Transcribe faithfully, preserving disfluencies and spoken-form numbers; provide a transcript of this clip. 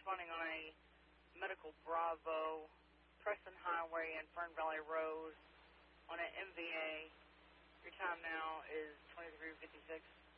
responding on a Medical Bravo, Preston Highway and Fern Valley Road on an M V A. Your time now is twenty-three fifty-six.